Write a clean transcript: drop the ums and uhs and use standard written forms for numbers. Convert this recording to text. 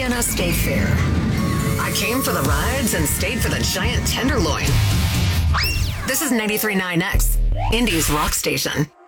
Vienna State Fair. I came for the rides and stayed for the giant tenderloin. This is 93.9X, Indy's rock station.